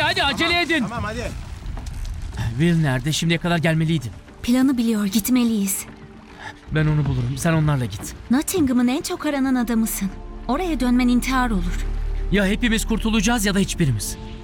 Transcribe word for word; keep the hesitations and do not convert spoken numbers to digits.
hadi acele edin. Tamam hadi. Will nerede? Şimdiye kadar gelmeliydim. Planı biliyor, gitmeliyiz. Ben onu bulurum. Sen onlarla git. Nottingham'ın en çok aranan adamısın. Oraya dönmen intihar olur. Ya hepimiz kurtulacağız ya da hiçbirimiz.